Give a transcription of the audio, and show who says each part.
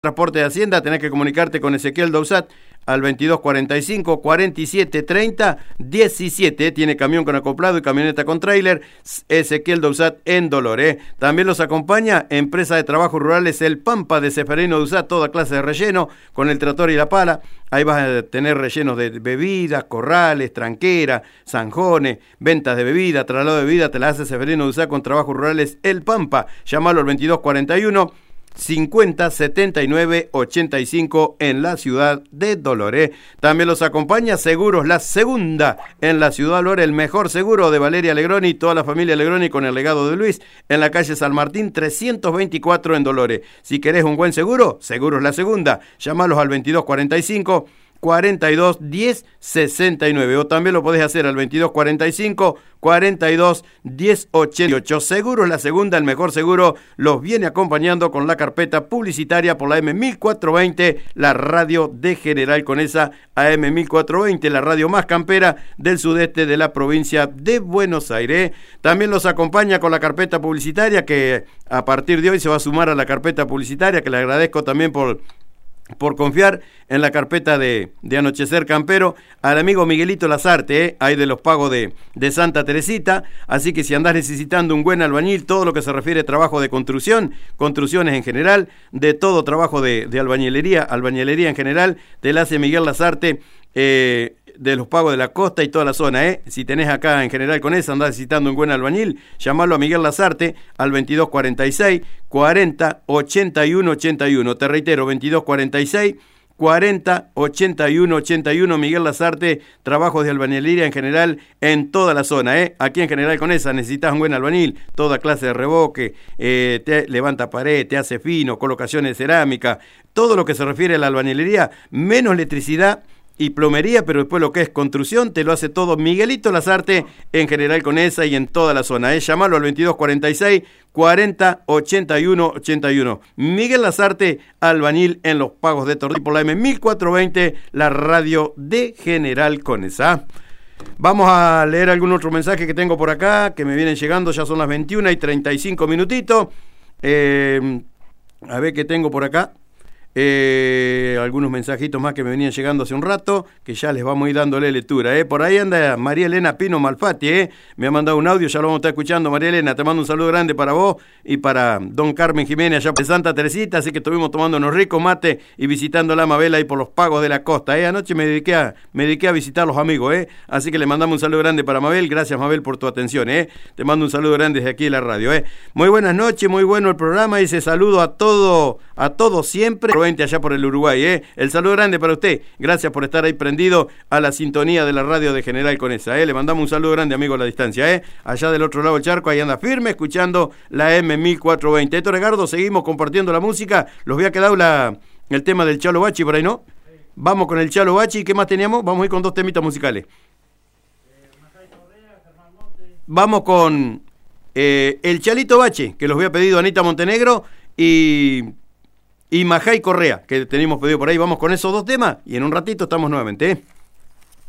Speaker 1: Transporte de Hacienda, tenés que comunicarte con Ezequiel Dousat al 2245 47 30 17. Tiene camión con acoplado y camioneta con tráiler. Ezequiel Dousat en Dolores. También los acompaña Empresa de Trabajos Rurales El Pampa de Seferino Dousat, toda clase de relleno con el tractor y la pala. Ahí vas a tener rellenos de bebidas, corrales, tranquera, zanjones, ventas de bebida, traslado de bebida, te la hace Seferino Dousat con Trabajos Rurales El Pampa. Llámalo al 2241 50 79 85 en la ciudad de Dolores. También los acompaña Seguros La Segunda en la ciudad de Dolores, el mejor seguro de Valeria Legroni y toda la familia Legroni con el legado de Luis, en la calle San Martín 324 en Dolores. Si querés un buen seguro, Seguros La Segunda, llámalos al 2245 42 10 69, o también lo podés hacer al 2245 42 10 88. Seguros La Segunda, el mejor seguro, los viene acompañando con la carpeta publicitaria por la M1420, la radio de General Conesa, AM1420, la radio más campera del sudeste de la provincia de Buenos Aires. También los acompaña con la carpeta publicitaria, que a partir de hoy se va a sumar a la carpeta publicitaria, que le agradezco también por confiar en la carpeta de Anochecer Campero, al amigo Miguelito Lazarte, ahí de los pagos de Santa Teresita. Así que si andás necesitando un buen albañil, todo lo que se refiere a trabajo de construcciones en general, de todo trabajo de albañilería en general, te la hace Miguel Lazarte, de los pagos de la costa y toda la zona, Si tenés acá en General Conesa, andás necesitando un buen albañil, llamalo a Miguel Lazarte al 2246 40 81 81. Te reitero, 2246 40 81 81. Miguel Lazarte, trabajos de albañilería en general en toda la zona, Aquí en General Conesa necesitas un buen albañil, toda clase de revoque, te levanta pared, te hace fino, colocaciones de cerámica, todo lo que se refiere a la albañilería, menos electricidad y plomería, pero después lo que es construcción te lo hace todo Miguelito Lazarte en General Conesa y en toda la zona, Llámalo al 2246 40 81 81. Miguel Lazarte, albañil en los pagos de Torrí por la M1420, la radio de General Conesa. Vamos a leer algún otro mensaje que tengo por acá, que me vienen llegando, ya son las 21:35 minutitos. A ver qué tengo por acá. Algunos mensajitos más que me venían llegando hace un rato, que ya les vamos a ir dándole lectura, Por ahí anda María Elena Pino Malfatti, me ha mandado un audio, ya lo vamos a estar escuchando. María Elena, te mando un saludo grande para vos y para don Carmen Jiménez allá por Santa Teresita. Así que estuvimos tomando unos ricos mates y visitando la Mabel ahí por los pagos de la costa, Anoche me dediqué a visitar a los amigos, Así que le mandamos un saludo grande para Mabel. Gracias, Mabel, por tu atención, Te mando un saludo grande desde aquí en la radio, Muy buenas noches, muy bueno el programa, dice, saludo a todos siempre allá por el Uruguay, El saludo grande para usted. Gracias por estar ahí prendido a la sintonía de la radio de General Conesa, Le mandamos un saludo grande, amigo, a la distancia, Allá del otro lado del charco, ahí anda firme, escuchando la M1420. Héctor Edgardo, seguimos compartiendo la música. Los había quedado el tema del Chalo Bachi por ahí, ¿no? Vamos con el Chalo Bachi. ¿Qué más teníamos? Vamos a ir con dos temitas musicales. Vamos con el Chalito Bachi, que los había pedido Anita Montenegro y Majay Correa, que tenemos pedido por ahí. Vamos con esos dos temas y en un ratito estamos nuevamente,